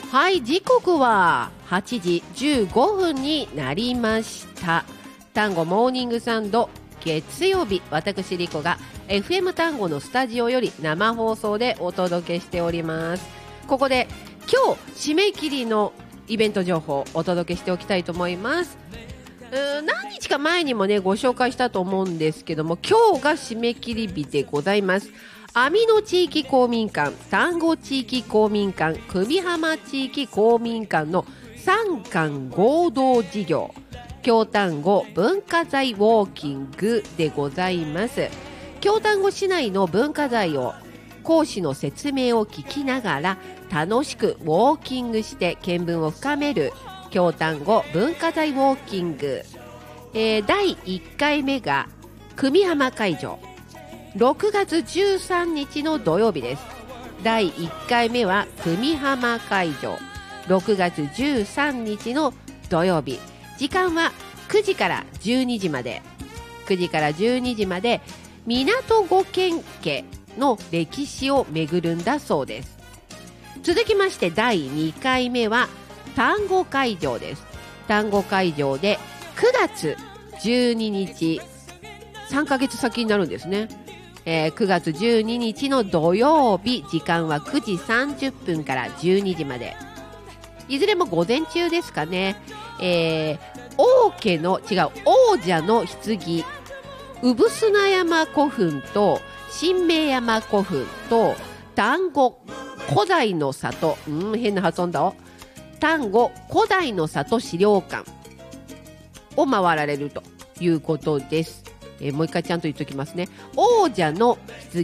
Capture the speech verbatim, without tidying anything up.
はい、時刻ははちじじゅうごふんになりました。単語モーニングサンド月曜日、私リコが エフエム 単語のスタジオより生放送でお届けしております。ここで今日締め切りのイベント情報をお届けしておきたいと思います。うーん何日か前にもねご紹介したと思うんですけども、今日が締め切り日でございます。網野地域公民館、丹後地域公民館、久美浜地域公民館のさん館合同事業、京丹後文化財ウォーキングでございます。京丹後市内の文化財を講師の説明を聞きながら楽しくウォーキングして見聞を深める京丹後文化財ウォーキング、えー、だいいっかいめが久美浜会場、ろくがつじゅうさんにちの土曜日です。だいいっかいめは久美浜会場、ろくがつじゅうさんにちの土曜日、時間はくじからじゅうにじまで、くじからじゅうにじまで港五軒家の歴史を巡るんだそうです。続きましてだいにかいめは丹後会場です。丹後会場でくがつじゅうににち、さんかげつ先になるんですね。えー、くがつじゅうににちの土曜日、時間はくじさんじゅっぷんからじゅうにじまで、いずれも午前中ですかね。えー、王家の違う王者の棺、産砂山古墳と新明山古墳と丹後古代の里、うん変な発音だ。丹後古代の里資料館を回られるということです。えー、もう一回ちゃんと言っておきますね。王者の棺、